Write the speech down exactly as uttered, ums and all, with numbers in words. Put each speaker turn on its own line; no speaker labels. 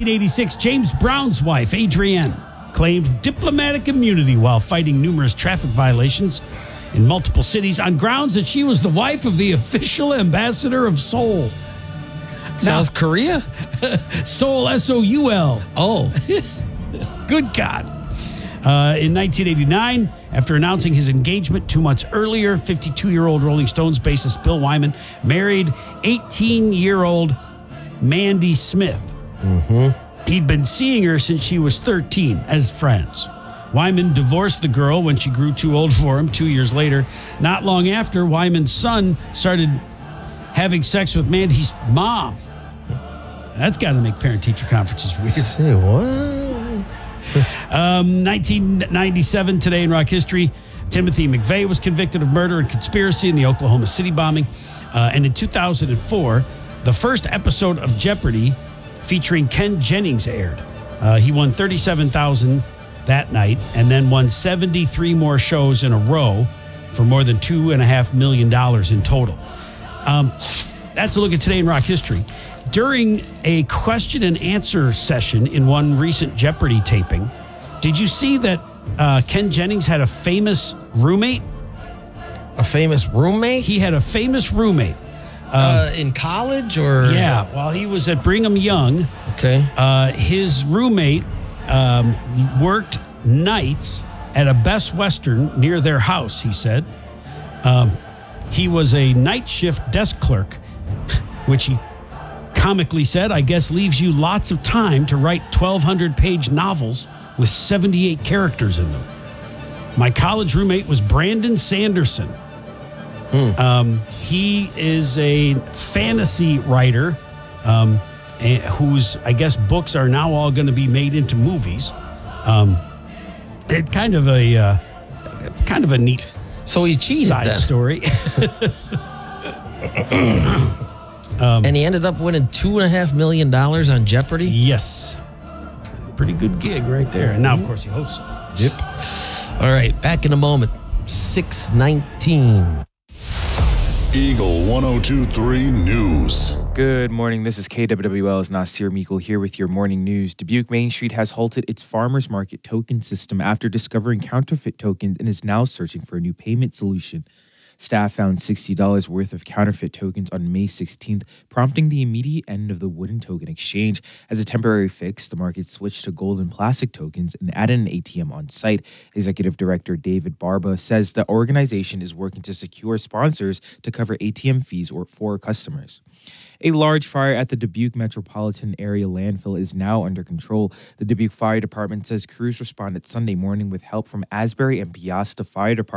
nineteen eighty-six, James Brown's wife, Adrienne, claimed diplomatic immunity while fighting numerous traffic violations in multiple cities on grounds that she was the wife of the official ambassador of Seoul.
South now, Korea?
Seoul, S O U L.
Oh.
Good God. Uh, in nineteen eighty-nine, after announcing his engagement two months earlier, fifty-two-year-old Rolling Stones bassist Bill Wyman married eighteen-year-old Mandy Smith.
Mm-hmm.
He'd been seeing her since she was thirteen as friends. Wyman divorced the girl when she grew too old for him two years later. Not long after, Wyman's son started having sex with Mandy's mom. That's got to make parent-teacher conferences weird.
Say what?
um, nineteen ninety-seven, today in rock history, Timothy McVeigh was convicted of murder and conspiracy in the Oklahoma City bombing. Uh, and in two thousand four, the first episode of Jeopardy featuring Ken Jennings aired. Uh, he won thirty-seven thousand dollars that night and then won seventy-three more shows in a row for more than two point five million dollars in total. Um, that's a look at Today in Rock History. During a question and answer session in one recent Jeopardy taping, did you see that uh, Ken Jennings had a famous roommate?
A famous roommate?
He had a famous roommate.
Uh, in college or?
Yeah, while he was at Brigham Young.
Okay.
Uh, his roommate um, worked nights at a Best Western near their house, he said. Um, he was a night shift desk clerk, which he comically said, I guess leaves you lots of time to write twelve hundred page novels with seventy-eight characters in them. My college roommate was Brandon Sanderson.
Hmm.
Um, he is a fantasy writer um, and whose, I guess, books are now all going to be made into movies. Um, it kind of a uh, kind of a neat
so he cheated
side
then.
story.
um, and he ended up winning two and a half million dollars on Jeopardy.
Yes, pretty good gig right there. And now, of course, he hosts it.
Yep. All right, back in a moment. six nineteen.
Eagle one oh two point three News.
Good morning. This is K W W L's Nasir Meikle here with your morning news. Dubuque Main Street has halted its farmers market token system after discovering counterfeit tokens and is now searching for a new payment solution. Staff found sixty dollars worth of counterfeit tokens on May sixteenth, prompting the immediate end of the wooden token exchange. As a temporary fix, the market switched to gold and plastic tokens and added an A T M on site. Executive Director David Barba says the organization is working to secure sponsors to cover A T M fees or for customers. A large fire at the Dubuque Metropolitan Area landfill is now under control. The Dubuque Fire Department says crews responded Sunday morning with help from Asbury and Piasta Fire Department.